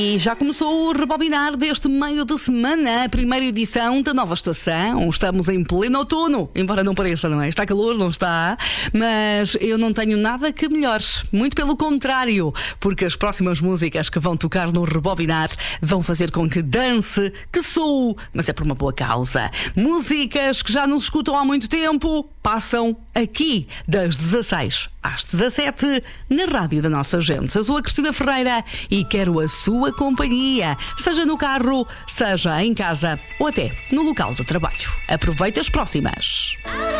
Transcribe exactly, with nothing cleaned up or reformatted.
E já começou o rebobinar deste meio de semana, a primeira edição da nova estação. Estamos em pleno outono, embora não pareça, não é? Está calor, não está? Mas eu não tenho nada que melhore, muito pelo contrário, porque as próximas músicas que vão tocar no rebobinar vão fazer com que dance, que sou, mas é por uma boa causa. Músicas que já nos escutam há muito tempo, passam aqui das dezasseis às dezassete na rádio da nossa gente. Eu sou a Cristina Ferreira e quero a sua companhia, seja no carro, seja em casa ou até no local de trabalho. Aproveite as próximas.